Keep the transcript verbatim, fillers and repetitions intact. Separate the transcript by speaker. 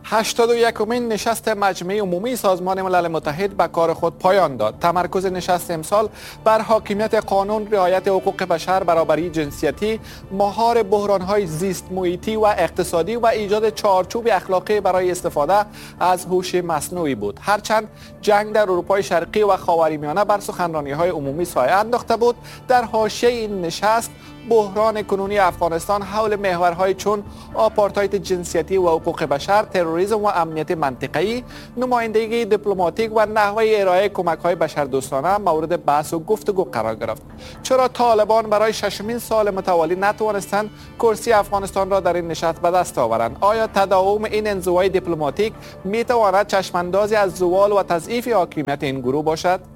Speaker 1: هشتاد و یکمین نشست مجمع عمومی سازمان ملل متحد به کار خود پایان داد. تمرکز نشست امسال بر حاکمیت قانون، رعایت حقوق بشر، برابری جنسیتی، مهار بحران‌های زیست محیطی و اقتصادی و ایجاد چارچوب اخلاقی برای استفاده از هوش مصنوعی بود. هرچند جنگ در اروپای شرقی و خاورمیانه بر سخنرانی‌های عمومی سایه انداخته بود، در حاشیه این نشست بحران کنونی افغانستان حول محورهای چون آپارتاید جنسیتی و حقوق بشر، تروریسم و امنیت منطقه‌ای، نمایندگی دیپلماتیک و نحوه ارائه کمک‌های بشردوستانه مورد بحث و گفتگو قرار گرفت. چرا طالبان برای ششمین سال متوالی نتوانستند کرسی افغانستان را در این نشست به دست آورند؟ آیا تداوم این انزوای دیپلماتیک می‌تواند چشم‌اندازی از زوال و تضعیف حاکمیت این گروه باشد؟